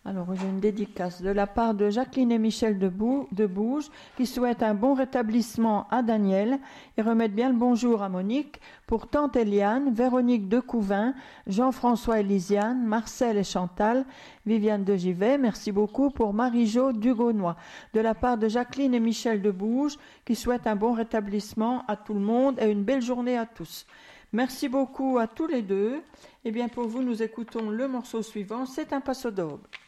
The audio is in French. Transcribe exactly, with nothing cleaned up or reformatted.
Alors, j'ai une dédicace de la part de Jacqueline et Michel de, Bou, de Bouge qui souhaitent un bon rétablissement à Daniel et remettent bien le bonjour à Monique, pour tante Eliane, Véronique de Couvin, Jean-François et Lisiane, Marcel et Chantal, Viviane de Givet. Merci beaucoup pour Marie-Jo Dugonois. De la part de Jacqueline et Michel de Bouge qui souhaitent un bon rétablissement à tout le monde et une belle journée à tous. Merci beaucoup à tous les deux. Et bien pour vous, nous écoutons le morceau suivant, c'est un passo d'aube.